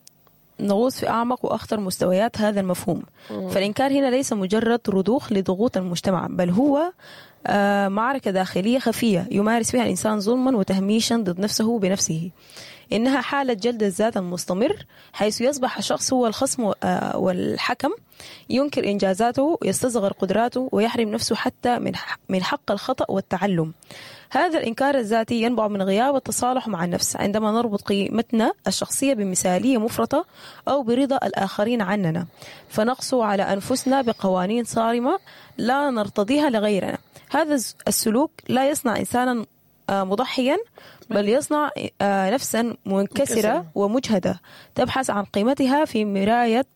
في أعمق وأخطر مستويات هذا المفهوم. فالإنكار هنا ليس مجرد رضوخ لضغوط المجتمع، بل هو معركة داخلية خفية يمارس فيها الإنسان ظلما وتهميشا ضد نفسه بنفسه. إنها حالة جلد الذات المستمر، حيث يصبح الشخص هو الخصم والحكم، ينكر إنجازاته، يستصغر قدراته، ويحرم نفسه حتى من حق الخطأ والتعلم. هذا الإنكار الذاتي ينبع من غياب التصالح مع النفس، عندما نربط قيمتنا الشخصية بمثالية مفرطة أو برضا الآخرين عننا، فنقسو على أنفسنا بقوانين صارمة لا نرتضيها لغيرنا. هذا السلوك لا يصنع إنسانا مضحيا، بل يصنع نفسا منكسرة ومجهدة تبحث عن قيمتها في مراية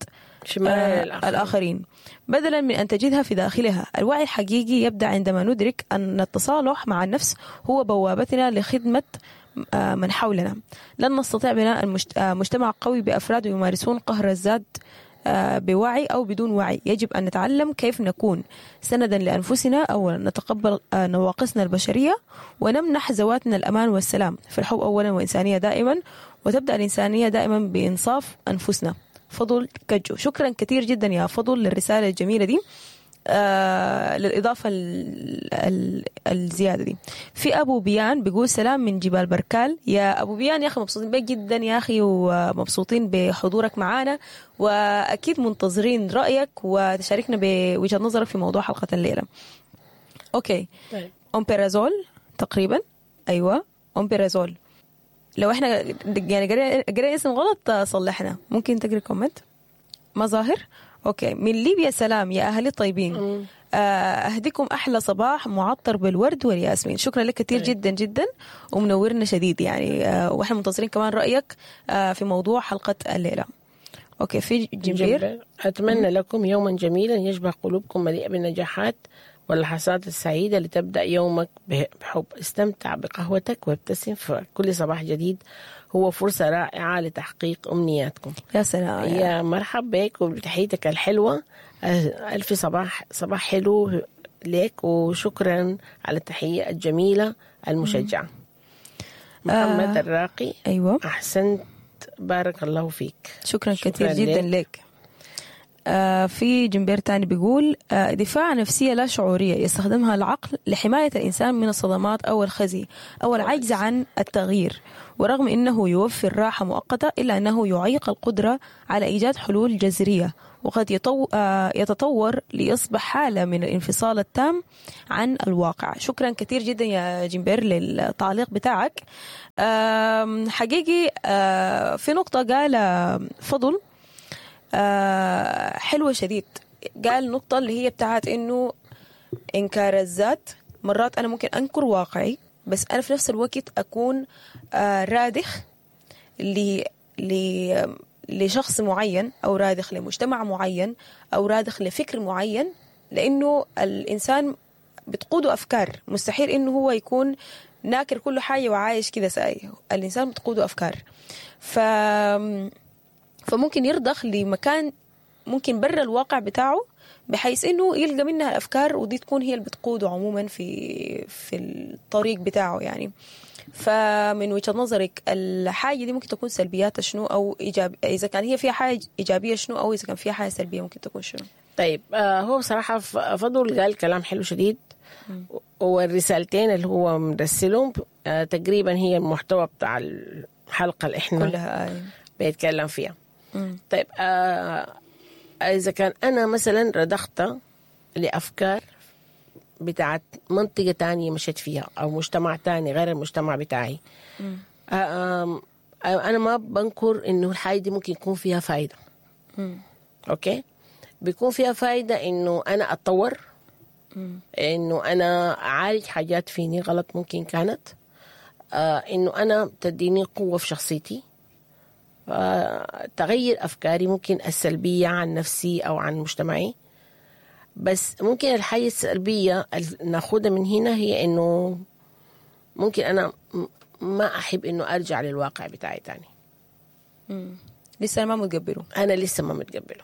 الآخرين بدلا من أن تجدها في داخلها. الوعي الحقيقي يبدأ عندما ندرك أن التصالح مع النفس هو بوابتنا لخدمة من حولنا. لن نستطيع بناء مجتمع قوي بأفراد يمارسون قهر الذات بوعي أو بدون وعي. يجب أن نتعلم كيف نكون سندا لأنفسنا أو نتقبل نواقصنا البشرية ونمنح ذواتنا الأمان والسلام. في الحب أولا وإنسانية دائما، وتبدأ الإنسانية دائما بإنصاف أنفسنا. فضل كجو. شكرا كثير جدا يا فضل للرسالة الجميلة دي، للإضافة الزيادة دي. في أبو بيان بيقول سلام من جبال بركال. يا أبو بيان يا أخي مبسوطين بك جدا يا أخي، ومبسوطين بحضورك معنا، وأكيد منتظرين رأيك وتشاركنا بوجهة نظرك في موضوع حلقة الليلة. أوكي. أمبيرازول تقريبا. أيوة أمبيرازول. لو احنا يعني قرأنا اسم غلط صلحنا. ممكن تقرأ كومنت. مظاهر. اوكي. من ليبيا سلام يا اهلي الطيبين، اهديكم احلى صباح معطر بالورد والياسمين. شكرا لك كثير جدا جدا ومنورنا شديد يعني، واحنا منتظرين كمان رايك في موضوع حلقه الليله. اوكي. في جمبير. اتمنى لكم يوما جميلا يشبه قلوبكم مليئه بالنجاحات واللحظات السعيدة اللي تبدأ يومك بحب. استمتع بقهوتك وابتسم، فكل صباح جديد هو فرصة رائعة لتحقيق أمنياتكم. يا سلام يا مرحب بك وبتحيتك الحلوة. ألف صباح حلو لك، وشكرا على التحية الجميلة المشجعة. محمد الراقي. أيوة، أحسنت، بارك الله فيك. شكرا كثير جدا لك. في جنبير تاني بيقول دفاع نفسية لا شعورية يستخدمها العقل لحماية الإنسان من الصدمات أو الخزي أو العجز عن التغيير، ورغم أنه يوفر راحة مؤقتة إلا أنه يعيق القدرة على إيجاد حلول جذرية، وقد يتطور ليصبح حالة من الانفصال التام عن الواقع. شكرا كثير جدا يا جنبير للتعليق بتاعك. حقيقي في نقطة قال فضل حلوة شديد. قال نقطة اللي هي بتاعت إنه إنكار الذات. مرات أنا ممكن أنكر واقعي، بس أنا في نفس الوقت أكون رادخ لشخص معين، أو رادخ لمجتمع معين، أو رادخ لفكر معين، لأنه الإنسان بتقوده أفكار. مستحيل إنه هو يكون ناكر كل حاجة وعايش كده ساي. الإنسان بتقوده أفكار، فممكن يرضخ لمكان ممكن برا الواقع بتاعه، بحيث انه يلقى منها الافكار، ودي تكون هي اللي بتقوده عموما في الطريق بتاعه يعني. فمن وجهة نظرك الحاجة دي ممكن تكون سلبياتها شنو، او اذا كان هي فيها حاجة ايجابية شنو، او اذا كان فيها حاجة سلبية ممكن تكون شنو؟ طيب هو بصراحة فضل قال كلام حلو شديد، والرسالتين اللي هو مرسلهم تقريبا هي المحتوى بتاع الحلقة اللي احنا كلها بيتكلم فيها. طيب إذا كان أنا مثلا رضخت لأفكار بتاعت منطقة تانية مشيت فيها، أو مجتمع تاني غير المجتمع بتاعي، أنا ما بنكر إنه الحاجة دي ممكن يكون فيها فايدة. أوكي، بيكون فيها فايدة إنه أنا أتطور، إنه أنا أعالج حاجات فيني غلط ممكن كانت، إنه أنا تديني قوة في شخصيتي، تغير أفكاري ممكن السلبية عن نفسي أو عن مجتمعي. بس ممكن الحاجة السلبية ناخدها من هنا هي إنه ممكن أنا ما أحب إنه أرجع للواقع بتاعي تاني. لسه ما متقبله. أنا لسه ما متقبله.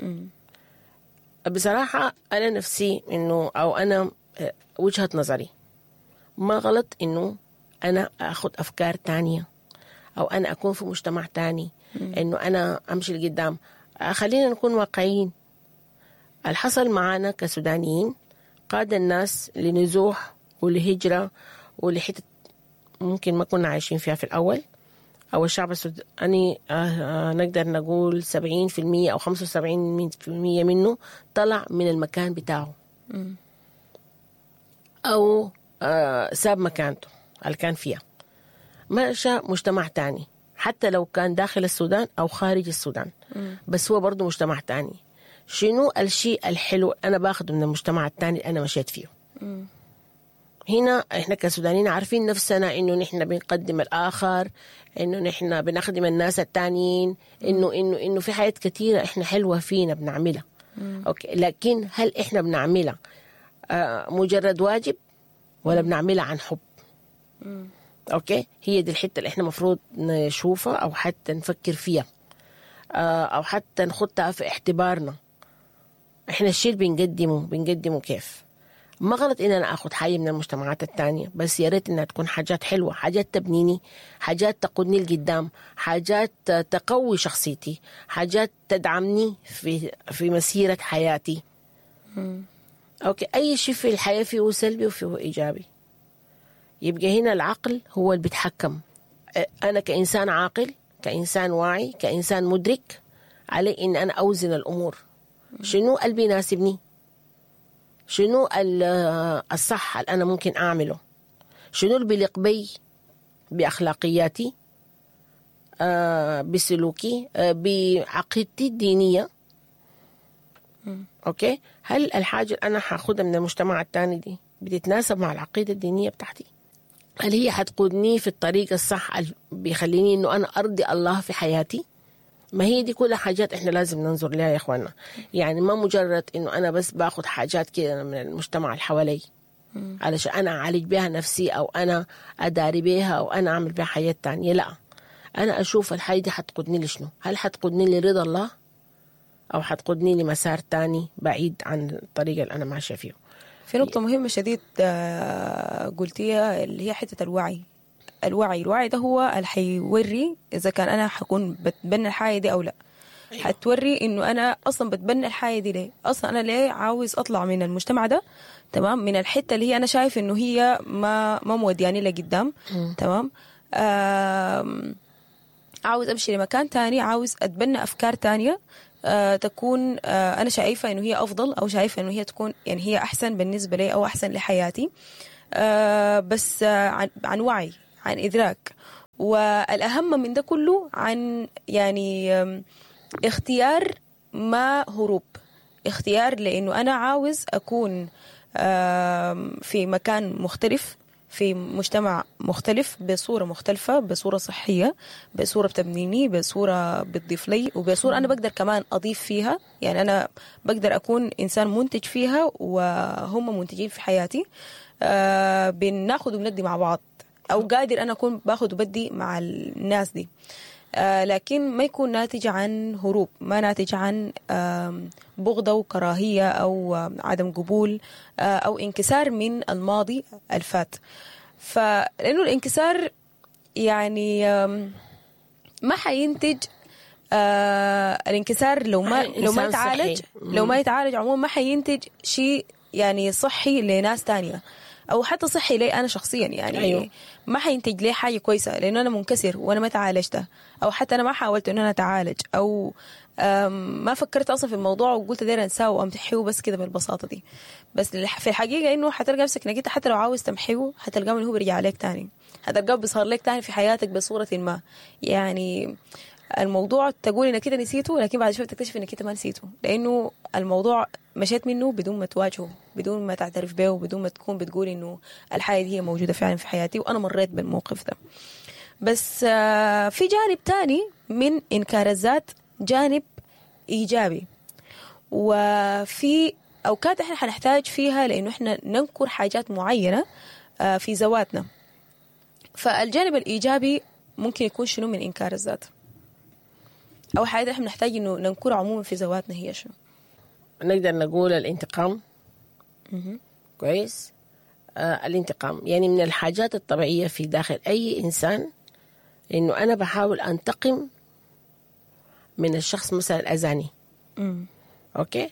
بصراحة أنا نفسي إنه، أو أنا وجهة نظري ما غلط إنه أنا أخد أفكار تانية، أو أنا أكون في مجتمع تاني، إنه أنا أمشي لقدام. خلينا نكون واقعيين. الحصل معانا كسودانيين قاد الناس لنزوح ولهجرة ولحتة ممكن ما كنا عايشين فيها في الأول. أو الشعب السوداني نقدر نقول 70% أو 75% منه طلع من المكان بتاعه، أو ساب مكانته اللي كان فيها، مشى مجتمع تاني، حتى لو كان داخل السودان أو خارج السودان، بس هو برضو مجتمع تاني. شنو الشيء الحلو أنا باخده من المجتمع التاني اللي أنا مشيت فيه؟ هنا إحنا كسودانيين عارفين نفسنا إنه نحن بنقدم الآخر، إنه نحن بنخدم الناس التانيين، إنه في حاجات كتيرة إحنا حلوة فينا بنعملها. أوكي، لكن هل إحنا بنعملها مجرد واجب ولا بنعملها عن حب؟ أوكي، هي دي الحتة اللي إحنا مفروض نشوفها، أو حتى نفكر فيها، أو حتى نخطها في اعتبارنا. إحنا الشيء بنقدمه كيف؟ ما غلط إن أنا أخذ حاجة من المجتمعات التانية، بس يا ريت إنها تكون حاجات حلوة، حاجات تبنيني، حاجات تقودني لقدام، حاجات تقوي شخصيتي، حاجات تدعمني في مسيرة حياتي. أوكي، أي شيء في الحياة فيه سلبي وفيه إيجابي. يبقى هنا العقل هو اللي بيتحكم. أنا كإنسان عاقل، كإنسان واعي، كإنسان مدرك، علي إن أنا أوزن الأمور. شنو اللي بيناسبني؟ شنو الصح اللي أنا ممكن أعمله؟ شنو اللي بيليق بي بأخلاقياتي، بسلوكي، بعقيدتي الدينية؟ أوكي، هل الحاجة اللي أنا هاخدها من المجتمع التاني دي بتتناسب مع العقيدة الدينية بتاعتي؟ هل هي هتقودني في الطريق الصح اللي بيخليني إنه أنا أرضي الله في حياتي؟ ما هي دي كلها حاجات احنا لازم ننظر لها يا اخوانا. يعني ما مجرد انه انا بس باخد حاجات كده من المجتمع اللي حوالي علشان انا اعالج بها نفسي او انا اداري بها او انا اعمل بها حاجات تانية. لا، انا اشوف الحاجة دي حتقودني لشنو؟ هل حتقودني لرضا الله او حتقودني لمسار تاني بعيد عن الطريقة اللي انا ماشية فيه؟ في نقطة مهمة شديد قلتيها، اللي هي حتة الوعي. الوعي ده هو اللي حيوري إذا كان أنا حكون بتبنى الحاجة دي أو لا. حتوري إنه أنا أصلا بتبنى الحاجة دي ليه، أصلا أنا ليه عاوز أطلع من المجتمع ده، تمام، من الحتة اللي هي أنا شايف إنه هي ما مودياني لقدام، تمام. عاوز أمشي لمكان تاني، عاوز أتبنى أفكار تانية تكون أنا شايفة إنه هي أفضل، أو شايفة إنه هي تكون يعني هي أحسن بالنسبة لي أو أحسن لحياتي. بس عن وعي، عن إدراك، والأهم من ده كله عن يعني اختيار ما هروب، اختيار لأنه أنا عاوز أكون في مكان مختلف، في مجتمع مختلف، بصورة مختلفة، بصورة صحية، بصورة بتبنيني، بصورة بتضيف لي، وبصورة أنا بقدر كمان أضيف فيها. يعني أنا بقدر أكون إنسان منتج فيها وهم منتجين في حياتي. بناخد وبندي مع بعض، أو قادر أنا أكون باخد وبدي مع الناس دي. لكن ما يكون ناتج عن هروب، ما ناتج عن بغضة وكراهية أو عدم قبول أو انكسار من الماضي الفات. فلأنه الانكسار يعني ما حينتج الانكسار لو ما يتعالج، لو ما يتعالج عموما ما حينتج شيء يعني صحي لناس تانية، او حتى صحي لي انا شخصيا. يعني أيوه. ما حينتج لي حاجه كويسه لانه انا منكسر وانا ما تعالجت، او حتى انا ما حاولت انه انا اتعالج، او ما فكرت اصلا في الموضوع وقلت داير انساه وامتحيه بس كده بالبساطه دي. بس في الحقيقه انه حتلقى نفسك انك انت حتى لو عاوز تمحيه حتلقاه انه هو بيرجع عليك تاني، حتلقاه بيظهر لك تاني في حياتك بصوره ما. يعني الموضوع تقول انك كده نسيته، لكن بعد شوي تكتشف انك انت ما نسيته، لانه الموضوع مشيت منه بدون ما تواجهه، بدون ما تعترف به، وبدون ما تكون بتقول انه الحاجه دي هي موجوده فعلا في حياتي وانا مريت بالموقف ده. بس في جانب تاني من انكار الذات، جانب ايجابي، وفي اوقات احنا حنحتاج فيها لانه احنا ننكر حاجات معينه في ذواتنا. فالجانب الايجابي ممكن يكون شنو من انكار الذات؟ أو حاجة إحنا نحتاج إنه ننكر عموما في ذواتنا هي شنو؟ نقدر نقول الانتقام. كويس. الانتقام يعني من الحاجات الطبيعية في داخل أي إنسان، إنه أنا بحاول أنتقم من الشخص مثلا الأذاني. أوكي.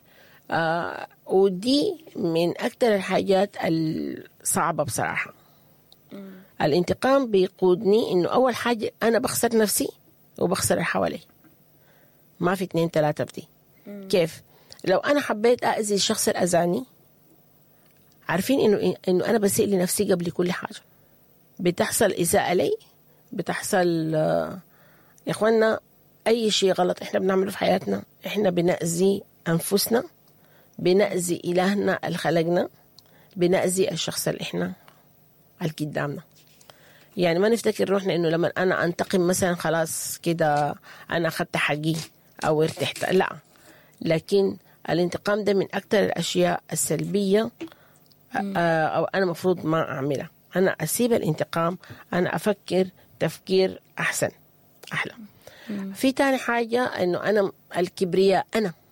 ودي من أكثر الحاجات الصعبة بصراحة. الانتقام بيقودني إنه أول حاجة أنا بخسر نفسي وبخسر اللي حوالي. ما في 2 3 بدي. كيف؟ لو أنا حبيت أذي الشخص الأذاني، عارفين إنه أنا بسيء لنفسي قبل كل حاجة. بتحصل إساءة لي، بتحصل يا إخوانا أي شيء غلط إحنا بنعمله في حياتنا إحنا بنأذي أنفسنا، بنأذي إلهنا اللي خلقنا، بنأذي الشخص اللي إحنا اللي قدامنا. يعني ما نفتكر روحنا إنه لما أنا أنتقم مثلا خلاص كده أنا أخذت حقي أو ارتحت، لا. لكن الانتقام ده من أكثر الأشياء السلبية أو أنا مفروض ما أعملها. أنا أسيب الانتقام، أنا أفكر تفكير أحسن أحلى. في تاني حاجة إنه أنا الكبرياء،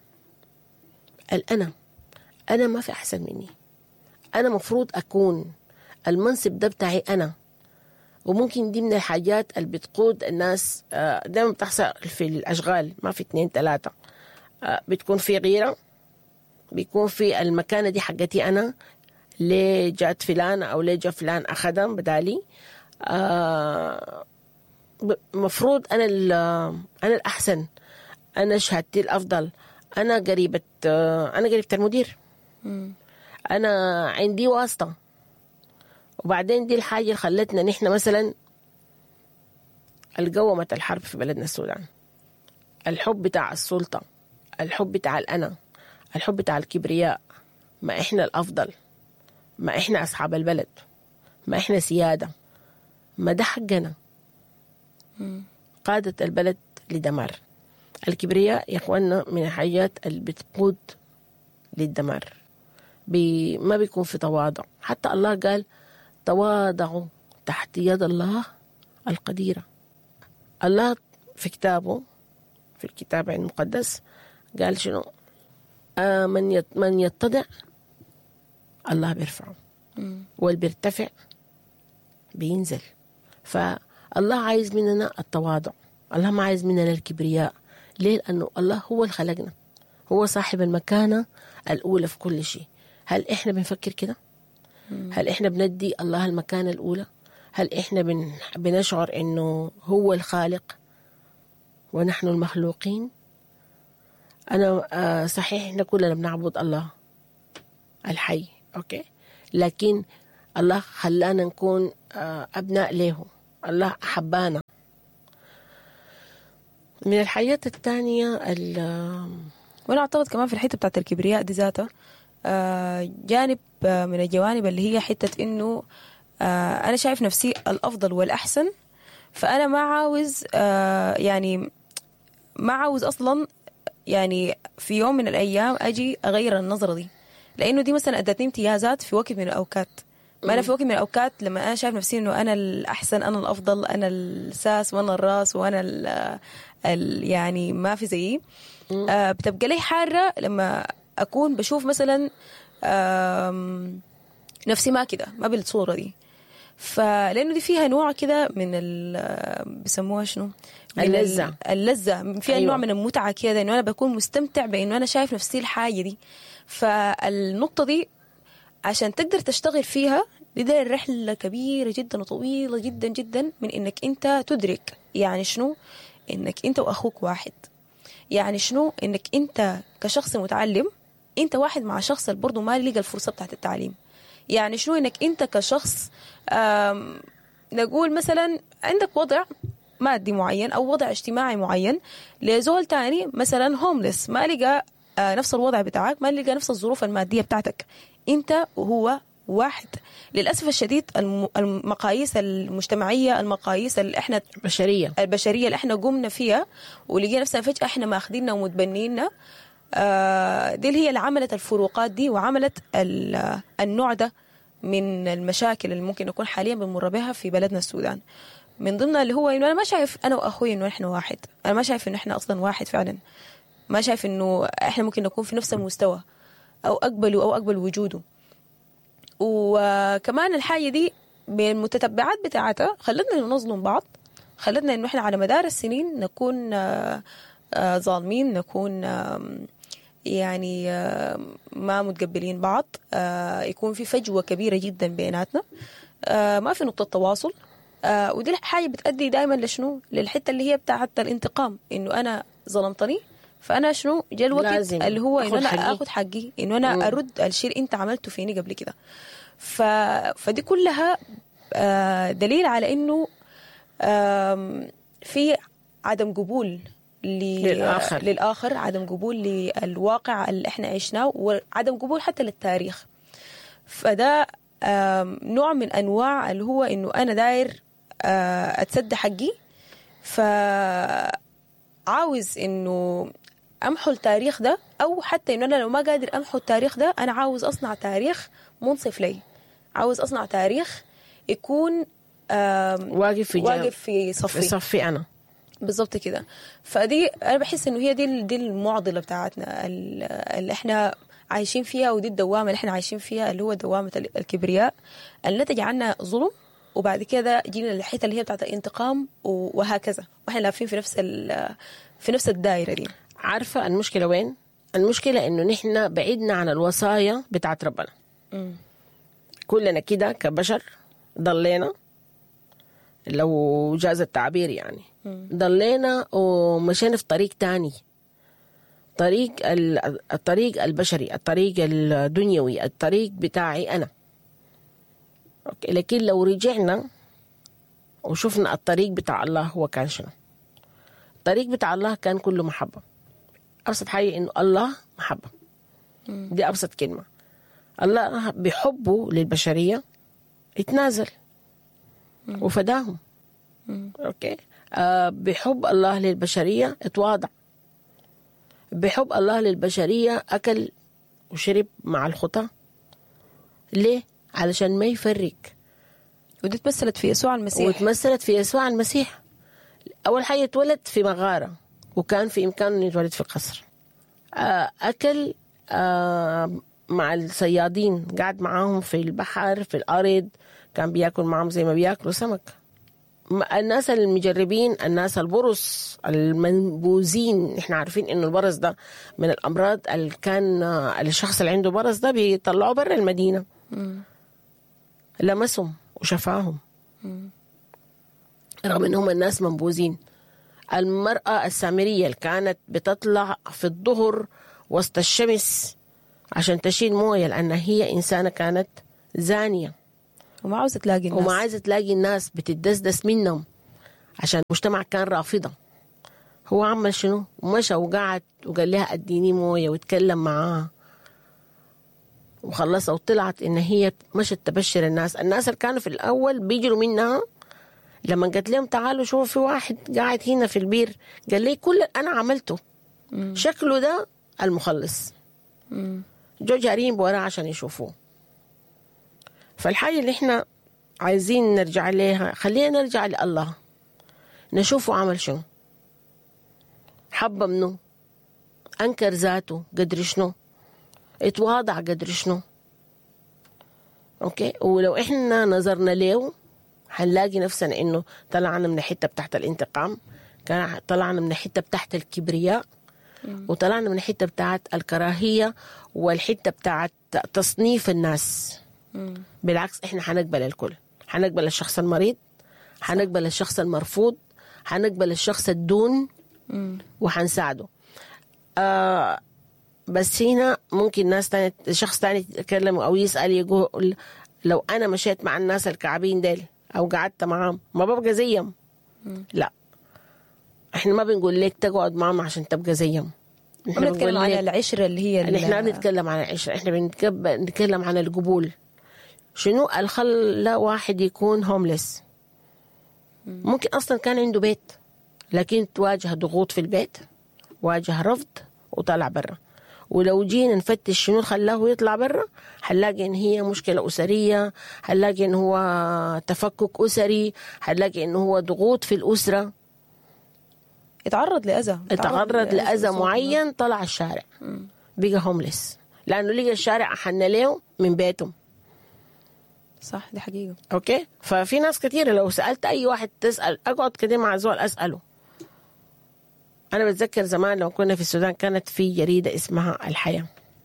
أنا ما في أحسن مني، أنا مفروض أكون المنصب ده بتاعي أنا. وممكن دي من الحاجات اللي بتقود الناس دائما بتحصل في الأشغال، ما في 2 3. بتكون في غيرة، بيكون في المكانة دي حقتي أنا، ليه جات فلان أو ليه جا فلان أخدها بدالي. مفروض أنا الأحسن، أنا شهادتي الأفضل، أنا قريبة المدير، أنا عندي واسطة. وبعدين دي الحاجة اللي خلتنا نحن مثلا القومة الحرب في بلدنا السودان، الحب بتاع السلطة، الحب بتاع الأنا، الحب بتاع الكبرياء. ما إحنا الأفضل، ما إحنا أصحاب البلد، ما إحنا سيادة، ما ده حقنا. قادت البلد لدمار. الكبرياء يا اخوانا من الحاجات اللي بتقود للدمار. ما بيكون في تواضع. حتى الله قال تواضعوا تحت يد الله القديرة. الله في كتابه، في الكتاب المقدس، قال شنو؟ من يتضع الله بيرفعه، واللي بيرتفع بينزل. فالله عايز مننا التواضع، الله ما عايز مننا الكبرياء. ليه؟ لأنه الله هو اللي خلقنا، هو صاحب المكانة الأولى في كل شيء. هل إحنا بنفكر كده؟ هل إحنا بندي الله المكانة الأولى؟ هل إحنا بنشعر إنه هو الخالق ونحن المخلوقين؟ أنا صحيح إحنا كلنا بنعبد الله الحي، أوكي، لكن الله خلانا نكون أبناء له، الله أحبانا. من الحاجات الثانية وأنا أعتقد كمان في الحتة بتاعت الكبرياء دي ذاتها جانب من الجوانب اللي هي حتة إنه أنا شايف نفسي الأفضل والأحسن، فأنا ما عاوز يعني ما عاوز أصلا يعني في يوم من الأيام أجي أغير النظرة دي، لأنه دي مثلا أدتني امتيازات في وقت من الأوقات. ما أنا في وقت من الأوقات لما أنا شايف نفسي إنه أنا الأحسن، أنا الأفضل، أنا الساس وأنا الراس وأنا يعني ما في زيي، بتبقى لي حارة لما أكون بشوف مثلا نفسي ما كده، ما بالصورة دي. فلأنه دي فيها نوع كده من بيسموها شنو؟ اللذة فيها. أيوة. نوع من المتعة كده، إنه أنا بكون مستمتع بإنه أنا شايف نفسي الحاجة دي. فالنقطة دي عشان تقدر تشتغل فيها دي رحلة كبيرة جدا وطويلة جدا جدا، من إنك أنت تدرك يعني شنو إنك أنت وأخوك واحد، يعني شنو إنك أنت كشخص متعلم أنت واحد مع شخص اللي برضو ما لقى الفرصة بتاعت التعليم، يعني شنو إنك أنت كشخص نقول مثلا عندك وضع مادي معين أو وضع اجتماعي معين، لزول تاني مثلا هوملس ما لقى نفس الوضع بتاعك، ما لقى نفس الظروف المادية بتاعتك، أنت وهو واحد. للأسف الشديد المقاييس المجتمعية، المقاييس اللي احنا البشرية اللي احنا قمنا فيها ولقينا نفسنا فجأة احنا ماخديننا ومتبنيننا، دي اللي هي اللي عملت الفروقات دي وعملت النوع ده من المشاكل اللي ممكن نكون حاليا بنمر بها في بلدنا السودان. من ضمنها اللي هو انه انا ما شايف انا واخوي انه احنا واحد، انا ما شايف انه احنا اصلا واحد فعلا، ما شايف انه احنا ممكن نكون في نفس المستوى او اقبل وجوده. وكمان الحاجة دي بالمتتبعات بتاعتها خلتنا نظلم بعض، خلتنا انه احنا على مدار السنين نكون ظالمين، نكون يعني ما متقبلين بعض، يكون في فجوة كبيرة جدا بيناتنا، ما في نقطة تواصل، ودي حاجة بتأدي دائما لشنو؟ للحتة اللي هي بتاعت الانتقام، انه انا ظلمتني فانا شنو جاء الوقت اللي هو انه انا اخذ حقي، انه انا ارد الشيء اللي انت عملته فيني قبل كده. فدي كلها دليل على انه في عدم قبول للآخر، عدم قبول للواقع اللي احنا عشناه، وعدم قبول حتى للتاريخ. فده نوع من انواع اللي هو انه انا داير اتسد حقي، فعاوز انه امحو التاريخ ده، او حتى انه انا لو ما قادر امحو التاريخ ده انا عاوز اصنع تاريخ منصف لي، عاوز اصنع تاريخ يكون واقف في صفي انا بالضبط كده. فدي انا بحس انه هي دي المعضله بتاعتنا اللي احنا عايشين فيها، ودي الدوامه اللي احنا عايشين فيها اللي هو دوامه الكبرياء اللي نتج عنها ظلم، وبعد كده جينا للحته اللي هي بتاعت الانتقام وهكذا، واحنا لافين في نفس الدائره دي. عارفه المشكله وين؟ المشكله انه نحن بعدنا عن الوصايا بتاعت ربنا. كلنا كده كبشر ضلينا، لو جاز التعبير يعني، ضلينا ومشينا في طريق تاني، الطريق البشري، الطريق الدنيوي، الطريق بتاعي أنا. أوكي. لكن لو رجعنا وشفنا الطريق بتاع الله هو كان شنو؟ الطريق بتاع الله كان كله محبة. أبسط حاجة إنه الله محبة، دي أبسط كلمة. الله بحبه للبشرية اتنازل وفداهم. أوكي. بحب الله للبشرية اتواضع بحب الله للبشرية أكل وشرب مع الخطاة. ليه؟ علشان ما يفرق. ودي تمثلت في يسوع المسيح. وتمثلت في يسوع المسيح. أول حاجة اتولد في مغارة، وكان في إمكانه يتولد في قصر. أكل مع الصيادين، قاعد معاهم في البحر في الأرض، كان بياكل معاهم زي ما بياكلوا سمك. الناس المجربين، الناس البرص المنبوذين، احنا عارفين انه البرص ده من الامراض اللي كان الشخص اللي عنده برص ده بيطلعوه برا المدينة. لمسهم وشفاهم رغم انهم الناس منبوذين. المرأة السامرية اللي كانت بتطلع في الظهر وسط الشمس عشان تشيل موية، لأن هي إنسانة كانت زانية وما عاوزة تلاقي الناس، وما عايزة تلاقي الناس، بتدسدس منهم عشان المجتمع كان رافضة. هو عمل شنو؟ مشى وقعد وقال لها اديني موية واتكلم معاها وخلصها، وطلعت ان هي مشت تبشر الناس. الناس اللي كانوا في الاول بيجروا منها، لما قلت لهم تعالوا شوفوا في واحد قاعد هنا في البير، قال لي كل انا عملته شكله ده المخلص. جو جارين بوراه عشان يشوفوه. فالحاجة اللي احنا عايزين نرجع لها، خلينا نرجع لله نشوفه عمل شنو، حب منه، أنكر ذاته قدر شنو، اتواضع قدر شنو. أوكي. ولو إحنا نظرنا له هنلاقي نفسنا إنه طلعنا من الحتة بتاعت الانتقام، طلعنا من الحتة بتاعت الكبرياء، وطلعنا من الحتة بتاعت الكراهية والحتة بتاعت تصنيف الناس. بالعكس إحنا هنقبل الكل، هنقبل الشخص المريض، هنقبل الشخص المرفوض، هنقبل الشخص الدون وهنساعده. بس هنا ممكن ناس تاني، شخص تاني يتكلم أو يسأل يقول لو أنا مشيت مع الناس الكعبين ديل أو قعدت معهم ما ببقى زيهم. لا، احنا ما بنقول لك تقعد معهم عشان تبقى زيهم. احنا بنتكلم عن العشرة اللي هي احنا بنتكلم عن العشرة، احنا بنتكلم عن القبول. شنو الخلى واحد يكون هوملس؟ ممكن أصلا كان عنده بيت لكن تواجه ضغوط في البيت، واجه رفض وطلع برا. ولو جينا نفتش شنو خلاه يطلع برا، هنلاقي ان هي مشكلة أسرية، هنلاقي ان هو تفكك أسري، هنلاقي ان هو ضغوط في الأسرة، اتعرض لأذى معين، طلع الشارع بقى هوملس لأنه لقى الشارع أحن له من بيتهم. صح، دي حقيقة. أوكي. ففي ناس كتير لو سألت أي واحد تسأل، أقعد كده مع زول أسأله. أنا بتذكر زمان لو كنا في السودان كانت في جريدة اسمها الحياة.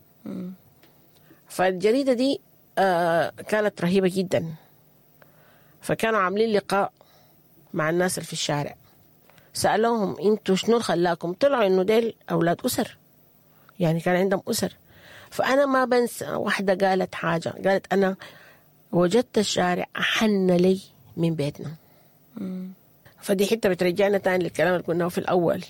فالجريدة دي كانت رهيبة جدا. فكانوا عاملين لقاء مع الناس اللي في الشارع، سألوهم انتوا شنو خلاكم؟ طلعوا انه ديل أولاد أسر، يعني كان عندهم أسر. فأنا ما بنسى واحدة قالت حاجة، قالت أنا وجدت الشارع أحن لي من بيتنا. فدي حتة بترجعنا تاني للكلام اللي قلناه في الأول،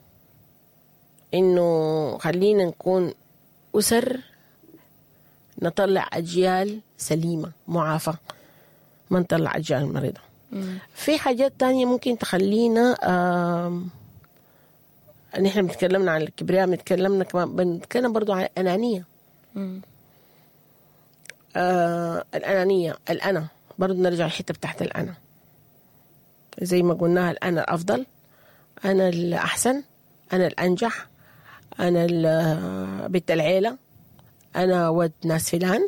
إنه خلينا نكون أسر نطلع أجيال سليمة معافى، ما نطلع أجيال مريضة. في حاجات تانية ممكن تخلينا نحن بنتكلمنا عن الكبرياء، بنتكلم برضو عن الأنانية. الأنانية، الأنا، برضو نرجع الحتة بتاعت الأنا زي ما قلناها، الأنا الأفضل، أنا الأحسن، أنا الأنجح، أنا بنت العيلة، أنا ود ناس فلان،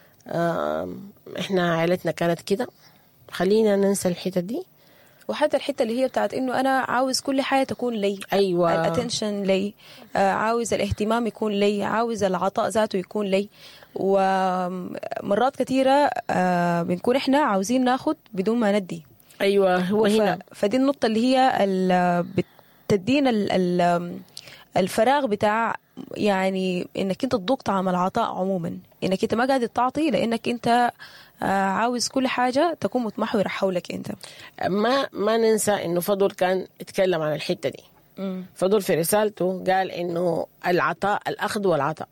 إحنا عائلتنا كانت كده. خلينا ننسى الحتة دي. وحتى الحتة اللي هي بتاعت إنه أنا عاوز كل حاجة تكون لي. أيوة. الاتنشن لي، عاوز الاهتمام يكون لي، عاوز العطاء ذاته يكون لي. ومرات كثيرة بنكون إحنا عاوزين ناخد بدون ما ندي. أيوة، هو هنا. فدي النقطة اللي هي بتدينا الفراغ بتاع، يعني إنك أنت تذوق طعم العطاء عموما، إنك أنت ما قاعد تعطي لأنك أنت عاوز كل حاجة تكون متمحورة حولك أنت. ما ننسى إنه فضل كان يتكلم عن الحتة دي. فضل في رسالته قال إنه العطاء، الأخذ والعطاء.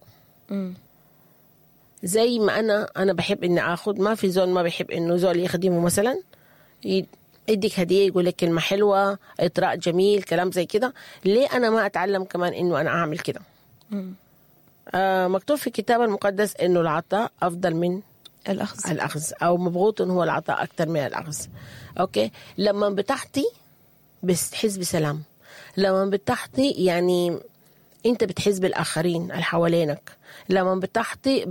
زي ما أنا بحب إني أخذ، ما في زول ما بيحب إنه زول يخدمه مثلا يديك هدية، يقول لك كلمة حلوة، إطراء جميل، كلام زي كده، ليه أنا ما أتعلم كمان إنه أنا أعمل كده؟ مكتوب في الكتاب المقدس إنه العطاء أفضل من الأخذ، أو مبغوط هو العطاء أكتر من الأخذ. أوكي، لما بتعطي بتحس بسلام، لما بتعطي يعني أنت بتحس بالآخرين اللي حوالينك، لما بتعطي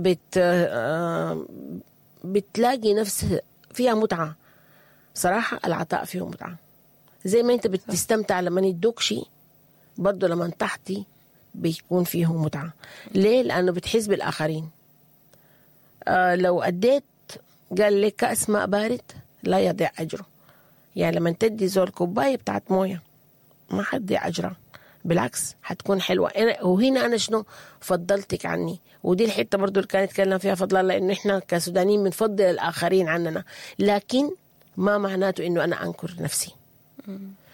بتلاقي نفس فيها متعة. صراحة العطاء فيه متعة، زي ما أنت بتستمتع لما يدوك شيء، برضو لما تعطي بيكون فيه متعة. ليه؟ لأنه بتحس بالآخرين. لو أديت قال لك كأس ماء بارد لا يضيع أجره. يعني لما تدي زول كوباية بتاعت موية ما حتضيع أجرها، بالعكس حتكون حلوة. وهنا أنا شنو فضلتك عني، ودي الحتة برضو اللي كان يتكلم فيها فضل الله، إنه إحنا كسودانيين بنفضل الآخرين عننا، لكن ما معناته إنه أنا أنكر نفسي.